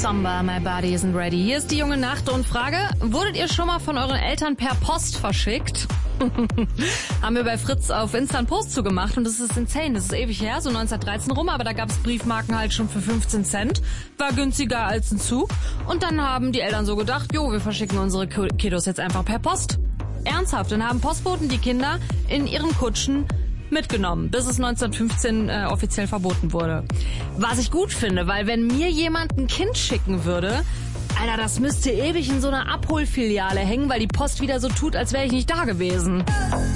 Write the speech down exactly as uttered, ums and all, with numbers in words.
Somber, My Body Isn't Ready. Hier ist die junge Nacht und Frage, wurdet ihr schon mal von euren Eltern per Post verschickt? Haben wir bei Fritz auf Insta einen Post zugemacht und das ist insane, das ist ewig her, so neunzehnhundertdreizehn rum, aber da gab es Briefmarken halt schon für fünfzehn Cent, war günstiger als ein Zug und dann haben die Eltern so gedacht, jo, wir verschicken unsere Kiddos jetzt einfach per Post. Ernsthaft, dann haben Postboten die Kinder in ihren Kutschen mitgenommen, bis es neunzehnhundertfünfzehn äh, offiziell verboten wurde. Was ich gut finde, weil wenn mir jemand ein Kind schicken würde, Alter, das müsste ewig in so einer Abholfiliale hängen, weil die Post wieder so tut, als wäre ich nicht da gewesen.